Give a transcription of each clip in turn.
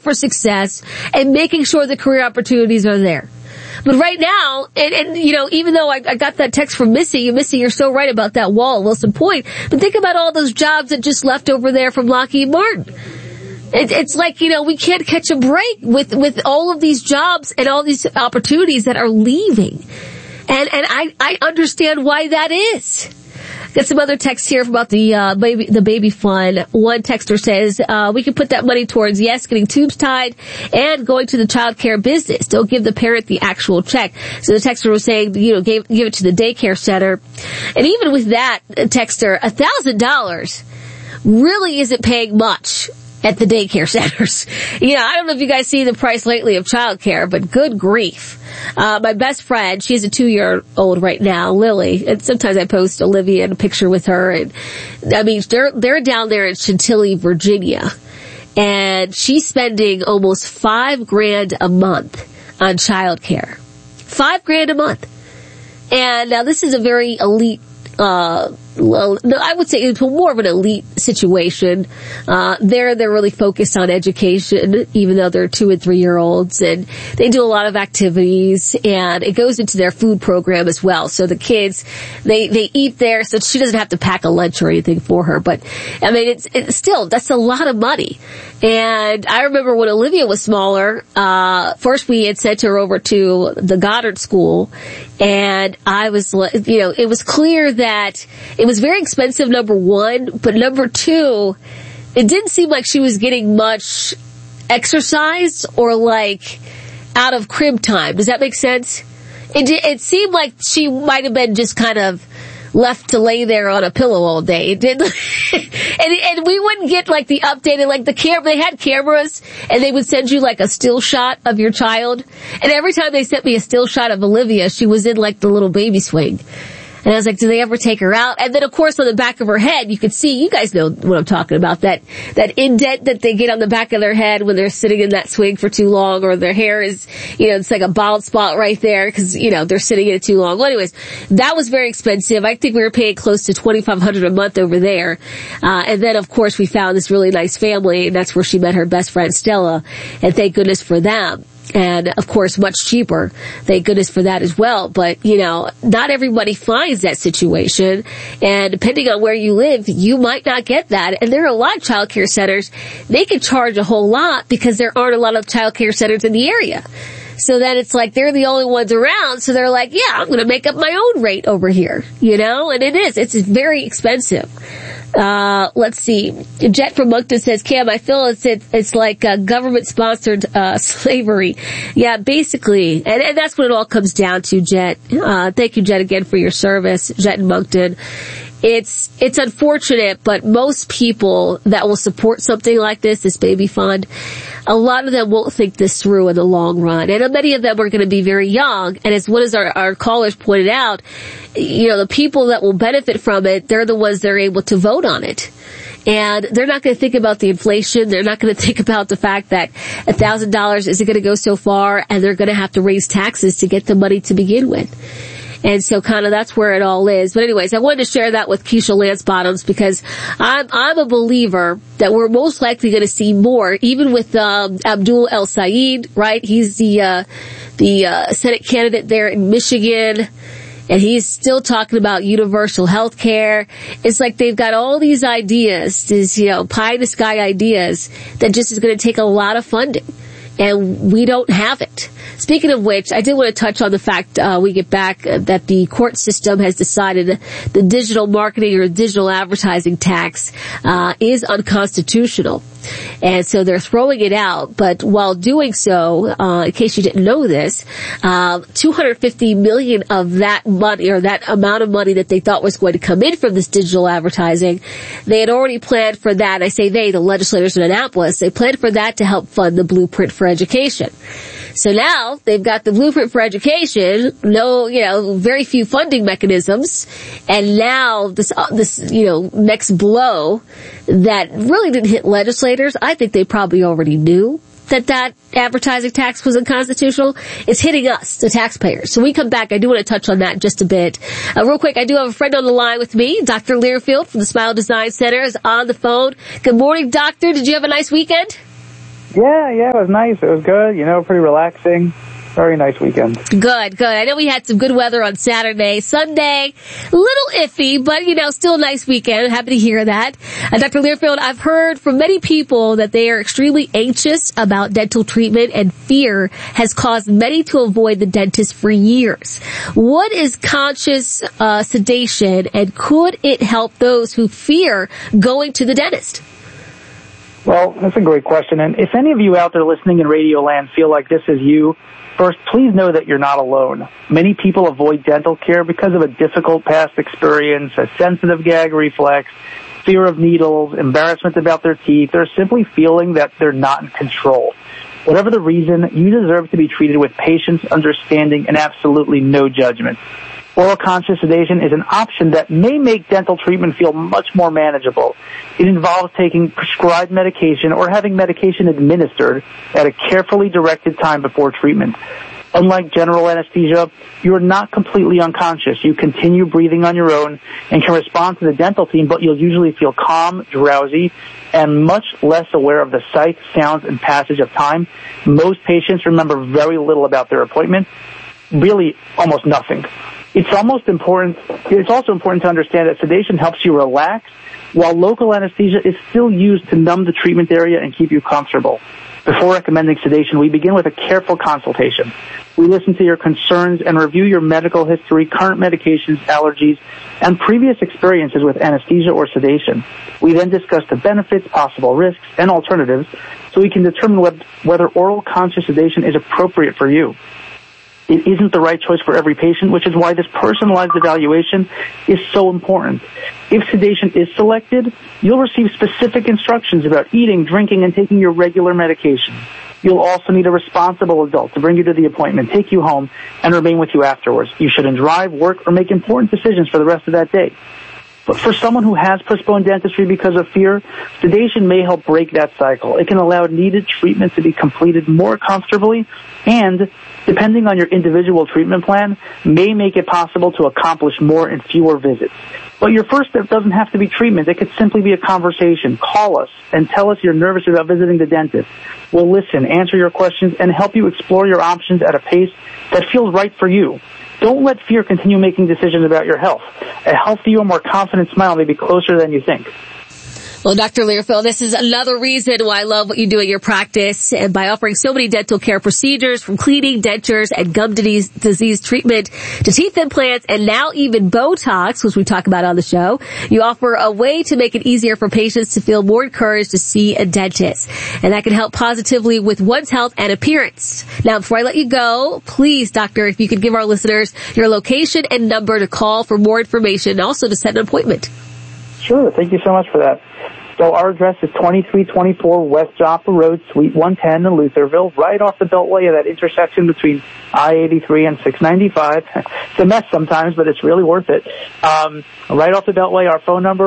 for success and making sure the career opportunities are there. But right now, and you know, even though I got that text from Missy, you're so right about that wall at Wilson Point, but think about all those jobs that just left over there from Lockheed Martin. It's like, you know, we can't catch a break with all of these jobs and all these opportunities that are leaving. And I understand why that is. Got some other texts here about the baby fund. One texter says, we can put that money towards, yes, getting tubes tied and going to the child care business. Don't give the parent the actual check. So the texter was saying, you know, give it to the daycare center. And even with that texter, $1,000 really isn't paying much at the daycare centers. You know, I don't know if you guys see the price lately of childcare, but good grief. My best friend, she's a 2-year-old right now, Lily, and sometimes I post Olivia and a picture with her, and I mean, they're down there in Chantilly, Virginia, and she's spending almost $5,000 a month on childcare. $5,000 a month. And now this is a very elite, well, no, I would say it's more of an elite situation. They're really focused on education, even though they're 2 and 3-year-olds, and they do a lot of activities, and it goes into their food program as well. So the kids, they eat there, so she doesn't have to pack a lunch or anything for her. But I mean, it's still, that's a lot of money. And I remember when Olivia was smaller, first we had sent her over to the Goddard School, and I was, you know, it was clear that it was very expensive, number one, but number two, it didn't seem like she was getting much exercise or like out of crib time. Does that make sense? It seemed like she might have been just kind of left to lay there on a pillow all day. It did, and we wouldn't get like the updated, like the camera, they had cameras and they would send you like a still shot of your child. And every time they sent me a still shot of Olivia, she was in like the little baby swing. And I was like, do they ever take her out? And then, of course, on the back of her head, you could see, you guys know what I'm talking about, that indent that they get on the back of their head when they're sitting in that swing for too long, or their hair is, you know, it's like a bald spot right there because, you know, they're sitting in it too long. Well, anyways, that was very expensive. I think we were paying close to $2,500 a month over there. And then, of course, we found this really nice family, and that's where she met her best friend, Stella. And thank goodness for them. And, of course, much cheaper. Thank goodness for that as well. But, you know, not everybody finds that situation. And depending on where you live, you might not get that. And there are a lot of child care centers. They can charge a whole lot because there aren't a lot of child care centers in the area. So then it's like they're the only ones around. So they're like, yeah, I'm going to make up my own rate over here, you know? And it is. It's very expensive. Let's see. Jet from Moncton says, Cam, I feel it's like government-sponsored slavery. Yeah, basically. And that's what it all comes down to, Jet. Thank you, Jet, again for your service, Jet in Moncton. It's unfortunate, but most people that will support something like this baby fund, a lot of them won't think this through in the long run. And many of them are going to be very young. And as one of our callers pointed out, you know, the people that will benefit from it, they're the ones that are able to vote on it. And they're not going to think about the inflation. They're not going to think about the fact that $1,000 isn't going to go so far, and they're going to have to raise taxes to get the money to begin with. And so kind of that's where it all is. But anyways, I wanted to share that with Keisha Lance Bottoms because I'm a believer that we're most likely going to see more, even with Abdul El Sayed, right? He's the Senate candidate there in Michigan. And he's still talking about universal health care. It's like they've got all these ideas, these, you know, pie in the sky ideas that just is going to take a lot of funding. And we don't have it. Speaking of which, I did want to touch on the fact we get back that the court system has decided the digital marketing or digital advertising tax is unconstitutional. And so they're throwing it out. But while doing so, in case you didn't know this, $250 million of that money, or that amount of money that they thought was going to come in from this digital advertising, they had already planned for that. I say they, the legislators in Annapolis, they planned for that to help fund the Blueprint for Education. So now they've got the Blueprint for Education, very few funding mechanisms, and now this, next blow that really didn't hit legislators. I think they probably already knew that advertising tax was unconstitutional. It's hitting us, the taxpayers. So we come back. I do want to touch on that just a bit. Real quick, I do have a friend on the line with me. Dr. Learfield from the Smile Design Center is on the phone. Good morning, doctor. Did you have a nice weekend? Yeah, it was nice. It was good, pretty relaxing. Very nice weekend. Good. I know we had some good weather on Saturday. Sunday, a little iffy, but, still a nice weekend. Happy to hear that. Dr. Learfield, I've heard from many people that they are extremely anxious about dental treatment, and fear has caused many to avoid the dentist for years. What is conscious sedation, and could it help those who fear going to the dentist? Well, that's a great question. And if any of you out there listening in Radio Land feel like this is you, first, please know that you're not alone. Many people avoid dental care because of a difficult past experience, a sensitive gag reflex, fear of needles, embarrassment about their teeth, or simply feeling that they're not in control. Whatever the reason, you deserve to be treated with patience, understanding, and absolutely no judgment. Oral conscious sedation is an option that may make dental treatment feel much more manageable. It involves taking prescribed medication or having medication administered at a carefully directed time before treatment. Unlike general anesthesia, you are not completely unconscious. You continue breathing on your own and can respond to the dental team, but you'll usually feel calm, drowsy, and much less aware of the sights, sounds, and passage of time. Most patients remember very little about their appointment, really almost nothing. It's also important to understand that sedation helps you relax, while local anesthesia is still used to numb the treatment area and keep you comfortable. Before recommending sedation, we begin with a careful consultation. We listen to your concerns and review your medical history, current medications, allergies, and previous experiences with anesthesia or sedation. We then discuss the benefits, possible risks, and alternatives so we can determine whether oral conscious sedation is appropriate for you. It isn't the right choice for every patient, which is why this personalized evaluation is so important. If sedation is selected, you'll receive specific instructions about eating, drinking, and taking your regular medication. You'll also need a responsible adult to bring you to the appointment, take you home, and remain with you afterwards. You shouldn't drive, work, or make important decisions for the rest of that day. But for someone who has postponed dentistry because of fear, sedation may help break that cycle. It can allow needed treatment to be completed more comfortably and, depending on your individual treatment plan, may make it possible to accomplish more in fewer visits. But your first step doesn't have to be treatment. It could simply be a conversation. Call us and tell us you're nervous about visiting the dentist. We'll listen, answer your questions, and help you explore your options at a pace that feels right for you. Don't let fear continue making decisions about your health. A healthier, more confident smile may be closer than you think. Well, Dr. Learfield, this is another reason why I love what you do at your practice. And by offering so many dental care procedures, from cleaning, dentures, and gum disease treatment to teeth implants, and now even Botox, which we talk about on the show, you offer a way to make it easier for patients to feel more encouraged to see a dentist. And that can help positively with one's health and appearance. Now, before I let you go, please, doctor, if you could give our listeners your location and number to call for more information, and also to set an appointment. Sure. Thank you so much for that. So our address is 2324 West Joppa Road, Suite 110 in Lutherville, right off the Beltway of that intersection between I-83 and 695. It's a mess sometimes, but it's really worth it. Right off the Beltway, our phone number,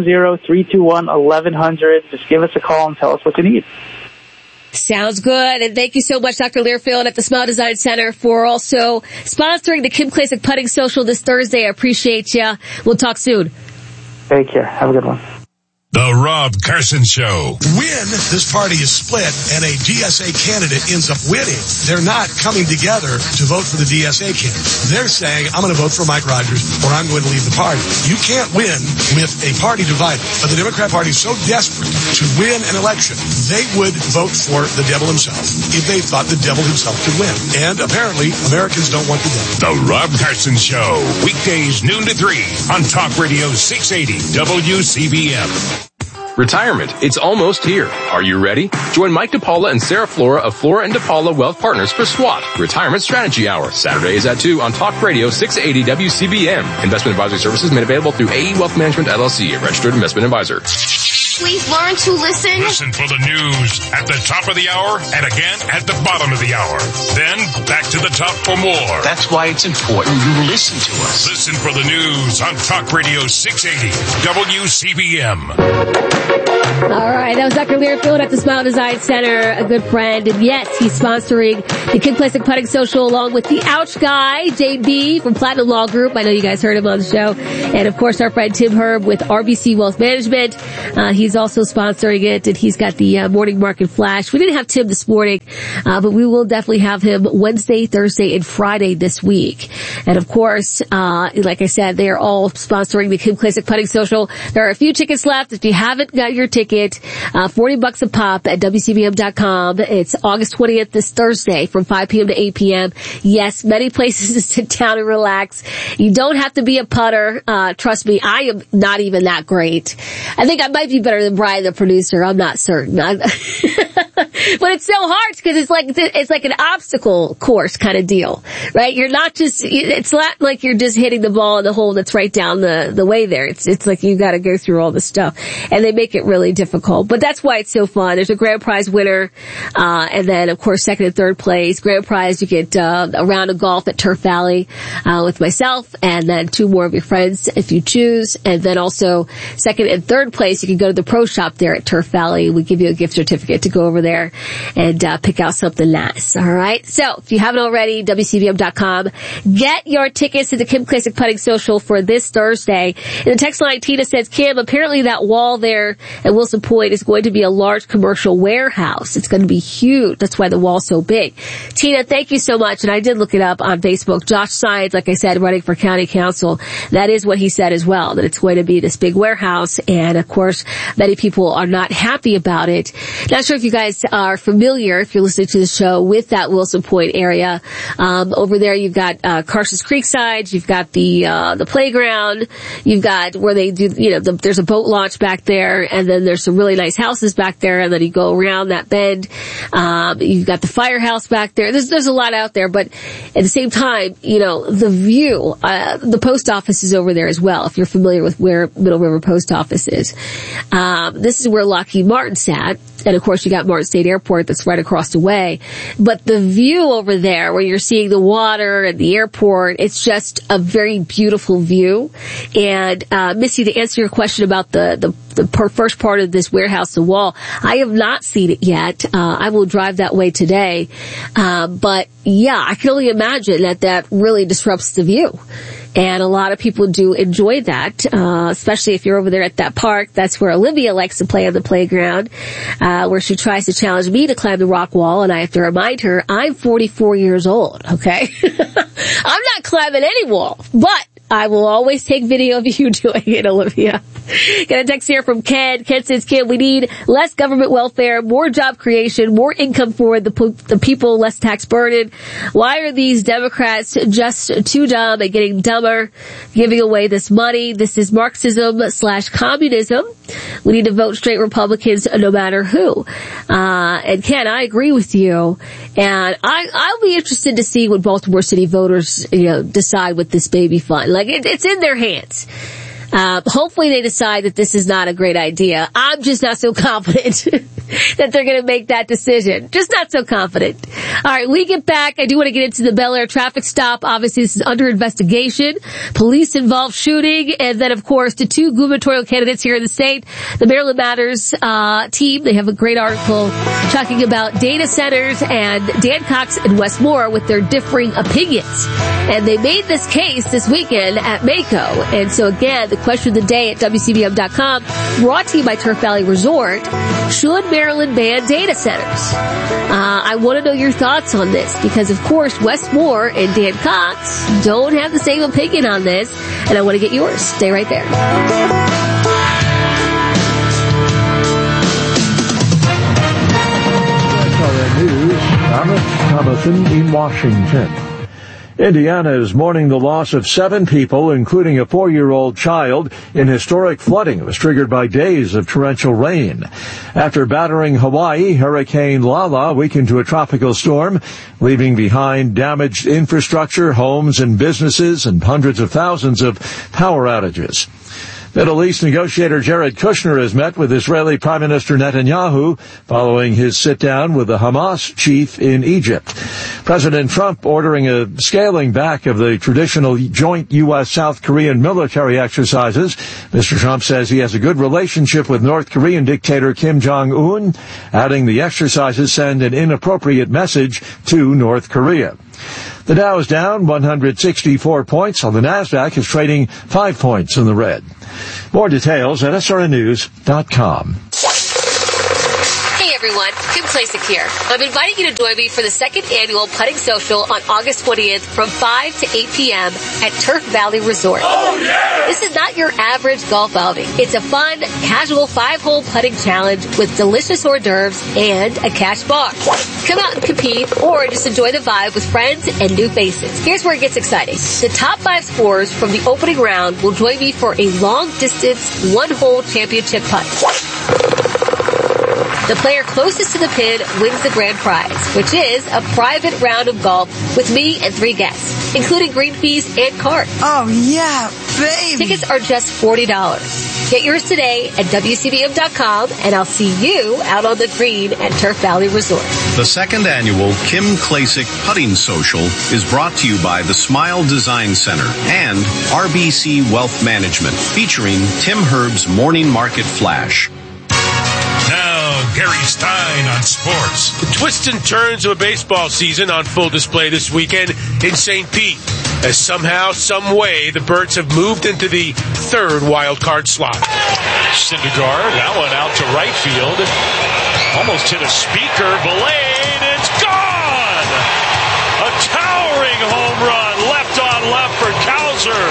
410-321-1100. Just give us a call and tell us what you need. Sounds good. And thank you so much, Dr. Learfield at the Smile Design Center, for also sponsoring the Kim Klacik Putting Social this Thursday. I appreciate you. We'll talk soon. Take care. Have a good one. The Rob Carson Show. When this party is split and a DSA candidate ends up winning, they're not coming together to vote for the DSA candidate. They're saying, I'm going to vote for Mike Rogers or I'm going to leave the party. You can't win with a party divided. But the Democrat Party is so desperate to win an election, they would vote for the devil himself if they thought the devil himself could win. And apparently, Americans don't want the devil. The Rob Carson Show. Weekdays noon to 3 on Talk Radio 680 WCBM. Retirement, it's almost here. Are you ready? Join Mike DePaula and Sarah Flora of Flora & DePaula Wealth Partners for SWAT, Retirement Strategy Hour, Saturdays at 2 on Talk Radio 680 WCBM. Investment advisory services made available through AE Wealth Management LLC, a registered investment advisor. Please learn to listen. Listen for the news at the top of the hour and again at the bottom of the hour. Then back to the top for more. That's why it's important you listen to us. Listen for the news on Talk Radio 680 WCBM. All right, that was Dr. Learfield at the Smile Design Center, a good friend. And yes, he's sponsoring the Kim Klacik Putting Social along with the Ouch Guy, JB from Platinum Law Group. I know you guys heard him on the show. And of course, our friend Tim Herb with RBC Wealth Management. He's also sponsoring it, and he's got the Morning Market Flash. We didn't have Tim this morning, but we will definitely have him Wednesday, Thursday, and Friday this week. And of course, like I said, they are all sponsoring the Kim Klacik Putting Social. There are a few tickets left. If you haven't got your ticket, $40 a pop at WCBM.com. It's August 20th, this Thursday from 5 p.m. to 8 p.m. Yes, many places to sit down and relax. You don't have to be a putter. Trust me, I am not even that great. I think I might be better than Brian, the producer. I'm not certain. But it's so hard because it's like an obstacle course kind of deal, right? You're not just, it's not like you're just hitting the ball in the hole that's right down the way there. It's like you got to go through all the stuff, and they make it really difficult. But that's why it's so fun. There's a grand prize winner, and then of course second and third place. Grand prize, you get a round of golf at Turf Valley with myself, and then 2 more of your friends if you choose. And then also second and third place, you can go to the pro shop there at Turf Valley. We give you a gift certificate to go over there and pick out something nice. All right. So if you haven't already, WCBM.com. Get your tickets to the Kim Klacik Putting Social for this Thursday. In the text line, Tina says, Kim, apparently that wall there at Wilson Point is going to be a large commercial warehouse. It's going to be huge. That's why the wall's so big. Tina, thank you so much. And I did look it up on Facebook. Josh Sines, like I said, running for county council. That is what he said as well, that it's going to be this big warehouse. And of course, many people are not happy about it. Not sure if you guys are familiar, if you're listening to the show, with that Wilson Point area. Over there you've got Carson's Creekside, you've got the playground, you've got where they do, there's a boat launch back there, and then there's some really nice houses back there, and then you go around that bend. You've got the firehouse back there. There's a lot out there, but at the same time, the view, the post office is over there as well, if you're familiar with where Middle River Post Office is. This is where Lockheed Martin sat. And of course you got Martin State Airport that's right across the way. But the view over there where you're seeing the water and the airport, it's just a very beautiful view. And, Missy, to answer your question about the first part of this warehouse, the wall, I have not seen it yet. I will drive that way today. But yeah, I can only imagine that really disrupts the view. And a lot of people do enjoy that, especially if you're over there at that park. That's where Olivia likes to play on the playground, where she tries to challenge me to climb the rock wall, and I have to remind her, I'm 44 years old, okay? I'm not climbing any wall, but I will always take video of you doing it, Olivia. Got a text here from Ken. Ken says, Kim, we need less government welfare, more job creation, more income for the people, less tax burden. Why are these Democrats just too dumb and getting dumber, giving away this money? This is Marxism/communism. We need to vote straight Republicans no matter who. And Ken, I agree with you. And I'll be interested to see what Baltimore City voters, decide with this baby fund. Like, it's in their hands. Hopefully they decide that this is not a great idea. I'm just not so confident that they're going to make that decision. Just not so confident. All right, we get back. I do want to get into the Bel Air traffic stop. Obviously, this is under investigation. Police involved shooting. And then, of course, the 2 gubernatorial candidates here in the state, the Maryland Matters team, they have a great article talking about data centers and Dan Cox and Wes Moore with their differing opinions. And they made this case this weekend at Mako. And so, again, the question of the day at WCBM.com, brought to you by Turf Valley Resort. Should Maryland ban data centers? I want to know your thoughts on this because, of course, Wes Moore and Dan Cox don't have the same opinion on this, and I want to get yours. Stay right there. News, Thomas Thomason in Washington. Indiana is mourning the loss of 7 people, including a 4-year-old child, in historic flooding that was triggered by days of torrential rain. After battering Hawaii, Hurricane Lala weakened to a tropical storm, leaving behind damaged infrastructure, homes and businesses, and hundreds of thousands of power outages. Middle East negotiator Jared Kushner has met with Israeli Prime Minister Netanyahu following his sit-down with the Hamas chief in Egypt. President Trump ordering a scaling back of the traditional joint U.S.-South Korean military exercises. Mr. Trump says he has a good relationship with North Korean dictator Kim Jong-un, adding the exercises send an inappropriate message to North Korea. The Dow is down 164 points, while the Nasdaq is trading 5 points in the red. More details at srnnews.com. Hey everyone, Kim Klacik here. I'm inviting you to join me for the second annual Putting Social on August 20th from 5 to 8 p.m. at Turf Valley Resort. Oh, yeah! This is not your average golf outing. It's a fun, casual 5-hole putting challenge with delicious hors d'oeuvres and a cash bar. Come out and compete or just enjoy the vibe with friends and new faces. Here's where it gets exciting. The top 5 scorers from the opening round will join me for a long-distance, 1-hole championship putt. The player closest to the pin wins the grand prize, which is a private round of golf with me and 3 guests, including green fees and cart. Oh, yeah, baby. Tickets are just $40. Get yours today at WCBM.com, and I'll see you out on the green at Turf Valley Resort. The second annual Kim Klacik Putting Social is brought to you by the Smile Design Center and RBC Wealth Management, featuring Tim Herb's Morning Market Flash. Gary Stein on sports. The twists and turns of a baseball season on full display this weekend in St. Pete, as somehow, some way, the Birds have moved into the third wild card slot. Syndergaard, that one out to right field. Almost hit a speaker. Blade, it's gone! A towering home run, left on left for Cowser.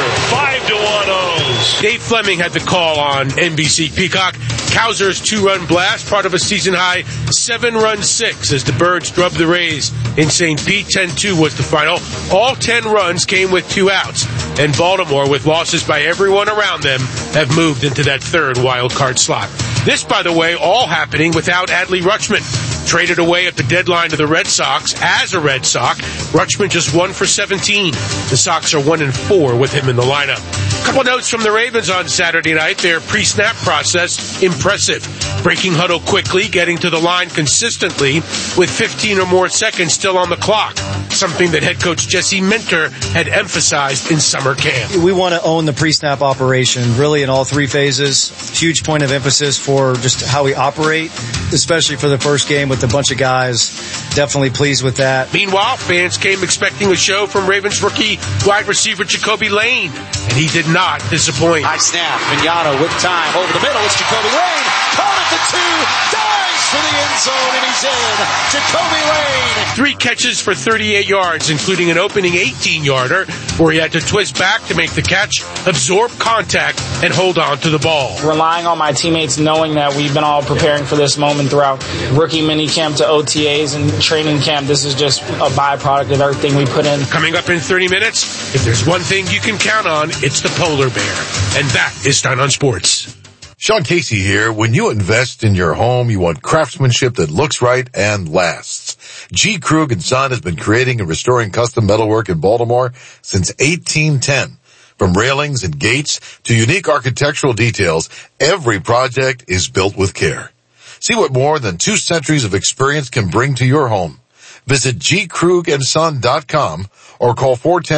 5-1 O's. Dave Fleming had the call on NBC Peacock. Cowser's 2-run blast, part of a season-high 7-run 6 as the Birds drubbed the Rays in St. Pete. 10-2 was the final. All 10 runs came with 2 outs, and Baltimore, with losses by everyone around them, have moved into that third wild card slot. This, by the way, all happening without Adley Rutschman. Traded away at the deadline to the Red Sox as a Red Sox. Rutschman just 1 for 17. The Sox are 1-4 with him in the lineup. Couple notes from the Ravens on Saturday night. Their pre-snap process, impressive. Breaking huddle quickly, getting to the line consistently with 15 or more seconds still on the clock. Something that head coach Jesse Minter had emphasized in summer camp. We want to own the pre-snap operation, really in all 3 phases. Huge point of emphasis for just how we operate, especially for the first game with a bunch of guys. Definitely pleased with that. Meanwhile, fans came expecting a show from Ravens rookie wide receiver Jacoby Lane, and he did not disappoint. High snap, Vignano with time over the middle. It's Jacoby Lane, caught at the 2, dives for the end zone, and he's in. Jacoby Lane. 3 catches for 38 yards, including an opening 18-yarder where he had to twist back to make the catch, absorb contact, and hold on to the ball. Relying on my teammates, knowing that we've been all preparing for this moment throughout rookie minicamp to OTAs and training camp. This is just a byproduct of everything we put in. Coming up in 30 minutes, if there's one thing you can count on, it's the polar bear. And that is Stein on Sports. Sean Casey here. When you invest in your home, you want craftsmanship that looks right and lasts. G. Krug & Son has been creating and restoring custom metalwork in Baltimore since 1810. From railings and gates to unique architectural details, every project is built with care. See what more than 2 centuries of experience can bring to your home. Visit gkrugandson.com or call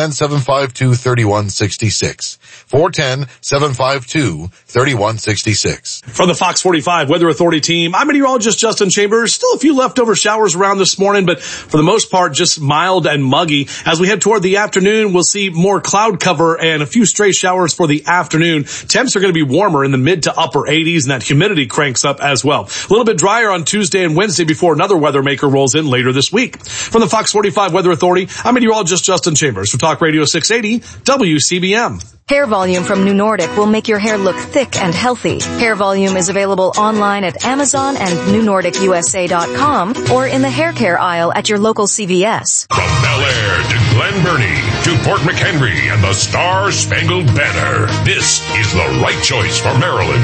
410-752-3166. 410-752-3166. From the Fox 45 Weather Authority team, I'm meteorologist Justin Chambers. Still a few leftover showers around this morning, but for the most part, just mild and muggy. As we head toward the afternoon, we'll see more cloud cover and a few stray showers for the afternoon. Temps are going to be warmer in the mid to upper 80s, and that humidity cranks up as well. A little bit drier on Tuesday and Wednesday before another weather maker rolls in later this week. From the Fox 45 Weather Authority, I'm meteorologist Justin Chambers for Talk Radio 680 WCBM. Hair Volume from New Nordic will make your hair look thick and healthy. Hair Volume is available online at Amazon and NewNordicUSA.com or in the hair care aisle at your local CVS. From Bel Air to Glen Burnie to Port McHenry and the Star-Spangled Banner, this is the right choice for Maryland.